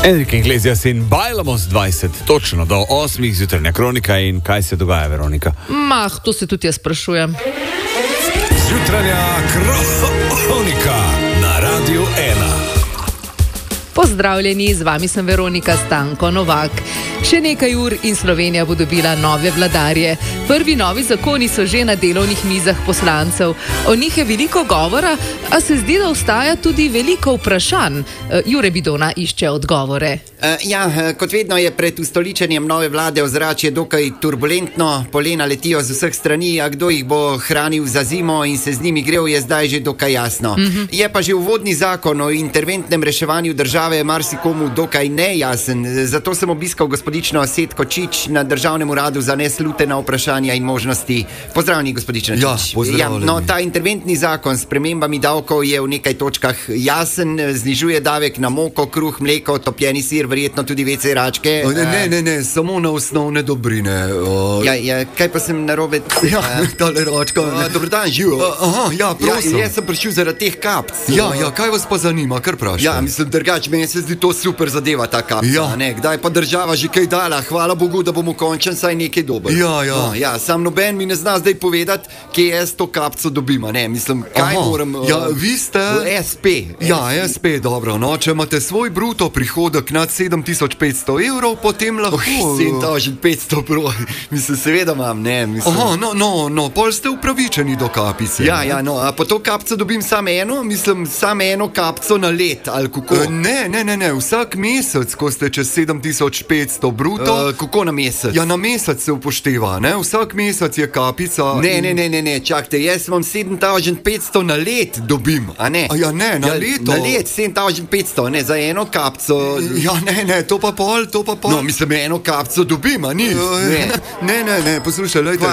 Enrique Iglesias in bajlamo z 20, točno do 8 zjutrajna kronika. In kaj se dogaja, Veronika? To se tudi jaz sprašujem. Zjutrajna kronika na Radiu 1. Pozdravljeni, z vami sem Veronika Stanko Novak. Še nekaj ur in Slovenija bo dobila nove vladarje. Prvi novi zakoni so že na delovnih mizah poslancev. O njih je veliko govora, a se zdi, da ostaja tudi veliko vprašanj. Jure Bidona išče odgovore. Kot vedno je pred ustoličenjem nove vlade ozračje dokaj turbulentno, polena letijo z vseh strani, a kdo jih bo hranil za zimo in se z njimi grel, je zdaj že dokaj jasno. Je pa že uvodni zakon o interventnem reševanju države marsikomu dokaj nejasen, zato sem obiskal gospodično Setko Čič na Državnem uradu za neslutena vprašanja in možnosti. Pozdravljeni, gospodična Čič. Pozdravljeni. Ta interventni zakon s spremembami davkov je v nekaj točkah jasen, znižuje davek na moko, kruh, mleko, topljeni sir, verjetno tudi WC račke. Ne, samo na osnovne dobrine. Kaj pa sem narobe? Tale račka. Dober dan, živo. Prosim. Jaz sem prišel zaradi teh kapc. Kaj vas pa zanima, kar vprašam? Mislim, drugače, meni se zdi to super zadeva, ta kapca. Kdaj pa država že kaj dala? Hvala Bogu, da bomo končen saj nekaj dober. Sam noben mi ne zna zdaj povedati, kje jaz to kapco dobim, ne? Mislim, kaj moram... vi ste... SP. SP, dobro. No, če imate svoj bruto prihodek nad 7500 evrov, potem lahko... 7500 evrov. Mislim, seveda imam, ne? Mislim... Pol ste upravičeni do kapice. A po to kapco dobim samo eno? Mislim, samo eno kapco na let, ali kako? Ne, vsak mesec, ko ste čez 7500 bruto... Kako na mesec? Na mesec se upošteva, ne? Vsak mesec je kapica... Ne, čakajte, jaz imam 7500 na let dobim, a ne? Na leto? Na let 7500, ne, za eno kapco... Ne, to pa pol... No, mislim, eno kapco dobim, a ni? Ne, poslušaj, lejte.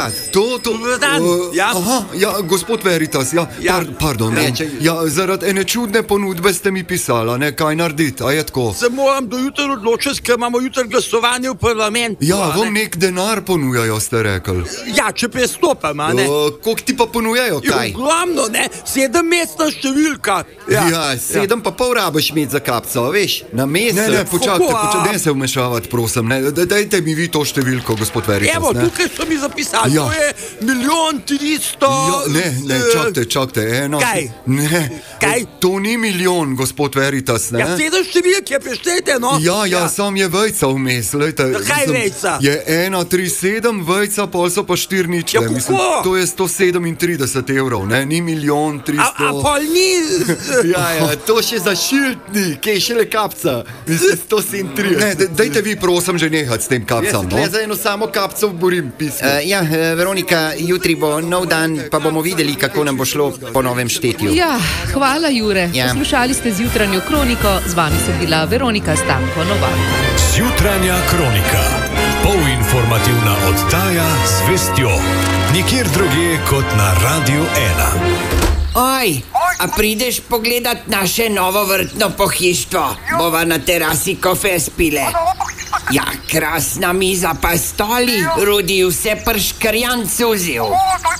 Gospod Veritas, pardon. Zaradi ene čudne ponudbe ste mi pisala, ne, kaj narediti, a je tako? Se moram do jutra odločiti, ker imamo jutra glasovanje v parlamentu. Vam nek denar ponujajo, ste rekli. Če prestopam, a ne? Koliko ti pa ponujajo, kaj? Ogromno, ne, 7-mestna številka. 7 pa pol rabiš imeti za kapco, veš, na mesec. Ne, počakajte, ne se vmešavati, prosim, ne, dajte mi vi to številko, gospod Veritas, Evo, tukaj so mi zapisali, to je 1.300.000... Ne, čakajte, eno... Kaj? Ne, kaj? To ni milijon, gospod Veritas, ne? 7 številke, preštejte, no? Sam je vejca vmes, lejte. Kaj vejca? Je 137 vejca, pol so pa 4 ničle. Mislim, to je 137 evrov, ne, ni 1.300.000... A pol ni... To še za šiltni, kaj šele kapca. Mislim, 137. Ne, dajte vi, prosim, že nehati s tem kapcam, no? Jaz za eno samo kapco borim pismo. Veronika, jutri bo nov dan, pa bomo videli, kako nam bo šlo po novem štetju. Hvala, Jure. Poslušali ste Zjutranjo kroniko, z vami sem bila Veronika Stanko Novak. Zjutranja kronika. Polinformativna oddaja z vestjo. Nikjer drugje kot na Radiu 1. A prideš pogledat naše novo vrtno pohištvo? Bova na terasi kofe spile. Krasna miza pa stoli, Rudi vse prškrjan suzil.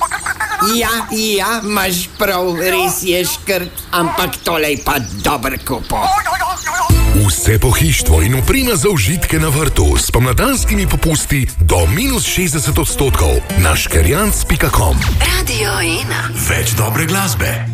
Imaš prav, res je škrt, ampak tolej pa dober kupo. Vse pohištvo in oprema za užitke na vrtu s pomladanskimi popusti do -60% na škerjanc.com. Radio 1. Več dobre glasbe.